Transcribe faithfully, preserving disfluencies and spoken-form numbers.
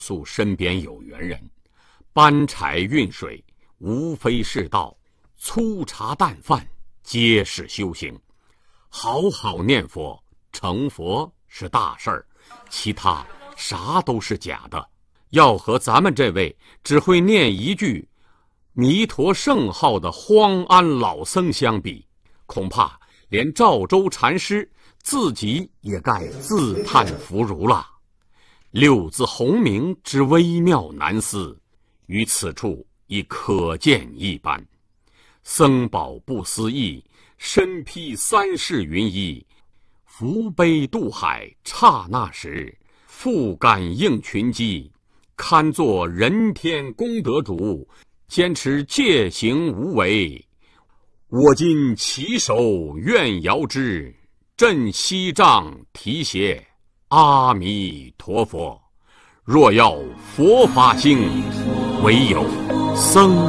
宿身边有缘人，搬柴运水，无非是道；粗茶淡饭，皆是修行。好好念佛，成佛是大事儿，其他啥都是假的。要和咱们这位只会念一句弥陀圣号的荒安老僧相比，恐怕连赵州禅师自己也该自叹弗如了。六字洪名之微妙难思，于此处已可见一斑。僧宝不思议，身披三世云衣，扶悲渡海，刹那时，复感应群机，堪作人天功德主，坚持戒行无为。我今起手愿遥之，振西杖提携，阿弥陀佛。若要佛法兴，唯有僧